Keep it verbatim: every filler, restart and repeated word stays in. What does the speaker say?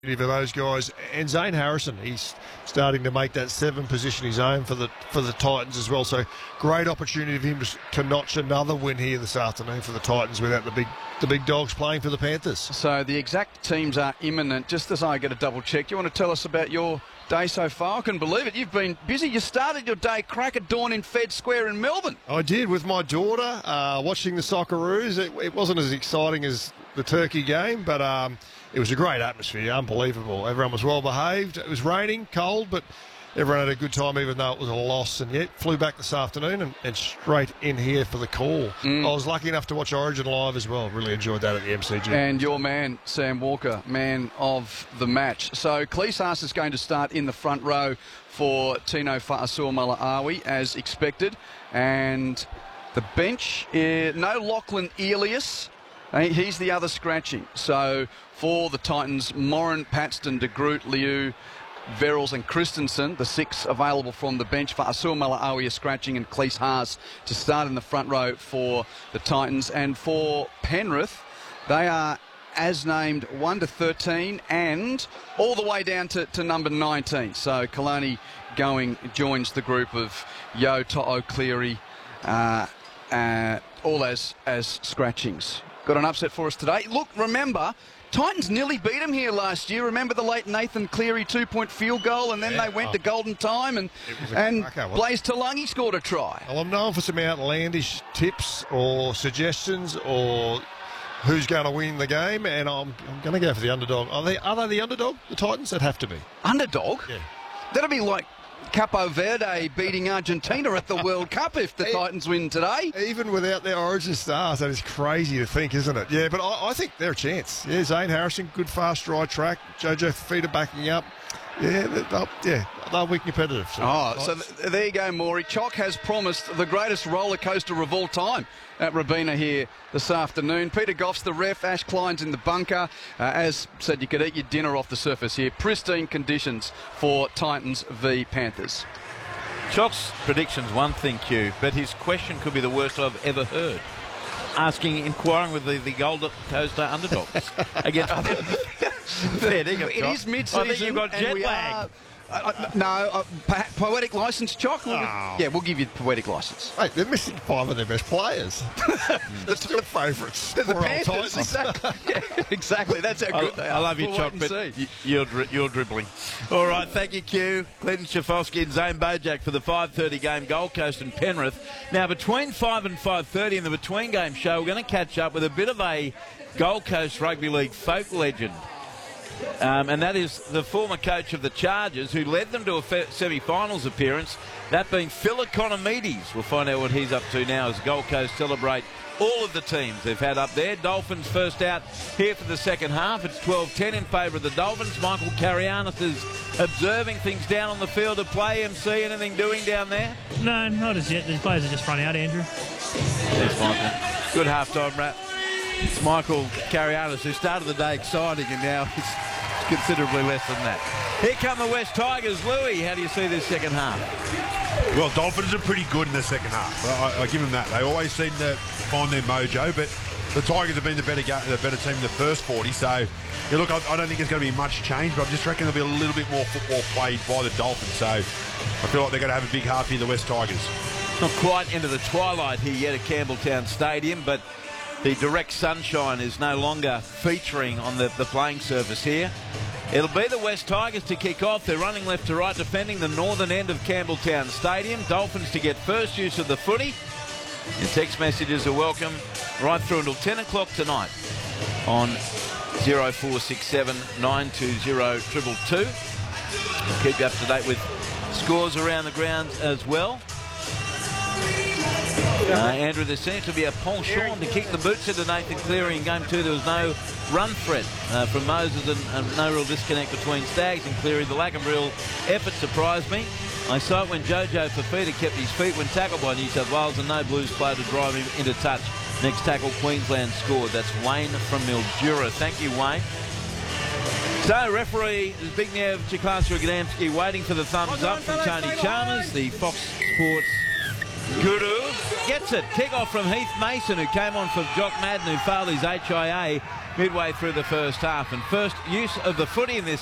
For those guys, and Zane Harrison, he's starting to make that seven position his own for the for the Titans as well. So great opportunity for him to, to notch another win here this afternoon for the Titans without the big the big dogs playing for the Panthers. So the exact teams are imminent. Just as I get a double check, do you want to tell us about your day so far? I couldn't believe it. You've been busy. You started your day crack at dawn in Fed Square in Melbourne. I did, with my daughter, uh, watching the Socceroos. It, it wasn't as exciting as the Turkey game, but um, it was a great atmosphere, unbelievable. Everyone was well behaved. It was raining, cold, but everyone had a good time, even though it was a loss. And yet, flew back this afternoon and, and straight in here for the call. Mm. I was lucky enough to watch Origin live as well. Really enjoyed that at the M C G. And your man, Sam Walker, man of the match. So, Cleese is going to start in the front row for Tino Fa'asuamaleaui, as expected. And the bench, uh, no Lachlan Elias. He's the other scratching. So for the Titans, Morin, Paxton, De Groot, Liu, Verrills and Christensen, the six available from the bench. For Fa'asuamaleaui is scratching, and Cleese Haas to start in the front row for the Titans. And for Penrith, they are as named one to thirteen and all the way down to, to number nineteen. So Kalani going joins the group of Yo, To'o, Cleary, uh, uh, all as, as scratchings. Got an upset for us today. Look, remember, Titans nearly beat them here last year. Remember the late Nathan Cleary two-point field goal, and then yeah, they went oh. to golden time, and and cracker, Blaze Talangi scored a try. Well, I'm known for some outlandish tips or suggestions or who's going to win the game, and I'm, I'm going to go for the underdog. Are they, are they the underdog, the Titans? They'd have to be. Underdog? Yeah. That'll be like Capo Verde beating Argentina at the World Cup if the Titans win today. Even without their origin stars, that is crazy to think, isn't it? Yeah, but I, I think they're a chance. Yeah, Zane Harrison, good fast dry track. Jojo Fifita backing up. Yeah, they'll, yeah, they'll be competitive. So. Oh, so th there you go, Maury. Chock has promised the greatest roller coaster of all time at Robina here this afternoon. Peter Goff's the ref. Ash Klein's in the bunker. Uh, as said, you could eat your dinner off the surface here. Pristine conditions for Titans v Panthers. Chock's prediction's one thing, Q, but his question could be the worst I've ever heard. Asking, inquiring with the, the Gold Coast underdogs against. Fair dinkum, it is mid-season. I think you've got jet lag. Are, uh, uh, no, uh, poetic licence, Chock. We'll, oh. Yeah, we'll give you poetic licence. Mate, they're missing five of their best players. The two favourites. The Panthers, exactly. Yeah, exactly. That's how good I, they are. I love you, we'll Chock, but you, you're, dri you're dribbling. All right, thank you, Q. Clinton Schifowski and Zane Bojack for the five thirty game, Gold Coast and Penrith. Now, between five and five thirty in the Between Game show, we're going to catch up with a bit of a Gold Coast Rugby League folk legend. Um, and that is the former coach of the Chargers who led them to a semi-finals appearance, that being Phil Economides. We'll find out what he's up to now as Gold Coast celebrate all of the teams they've had up there. Dolphins first out here for the second half. It's twelve ten in favour of the Dolphins. Michael Carianis is observing things down on the field of play. M C, anything doing down there? No, not as yet. The players are just running out, Andrew. There's Michael. Good half-time wrap. It's Michael Carianis, who started the day exciting and now he's considerably less than that. Here come the West Tigers. Louis, how do you see this second half? Well, Dolphins are pretty good in the second half. I, I give them that. They always seem to find their mojo, but the Tigers have been the better, the better team in the first forty. So, yeah, look, I, I don't think there's going to be much change, but I just reckon there'll be a little bit more football played by the Dolphins. So, I feel like they're going to have a big half here, the West Tigers. Not quite into the twilight here yet at Campbelltown Stadium, but the direct sunshine is no longer featuring on the, the playing surface here. It'll be the West Tigers to kick off. They're running left to right, defending the northern end of Campbelltown Stadium. Dolphins to get first use of the footy. And text messages are welcome right through until ten o'clock tonight on zero four six seven, nine two zero, two two two. We'll keep you up to date with scores around the ground as well. Uh, Andrew, there seems to be a penchant to kick the boots into Nathan Cleary in game two. There was no run threat uh, from Moses and, and no real disconnect between Staggs and Cleary. The lack of real effort surprised me. I saw it when Jojo Fifita kept his feet when tackled by New South Wales and no Blues player to drive him into touch. Next tackle, Queensland scored. That's Wayne from Mildura. Thank you, Wayne. So, referee Zbigniew Chiklastra-Gadamski waiting for the thumbs up from Tony Chalmers, the Fox Sports guru. Gets it. Kick off from Heath Mason, who came on for Jock Madden, who failed his H I A. midway through the first half. And first use of the footy in this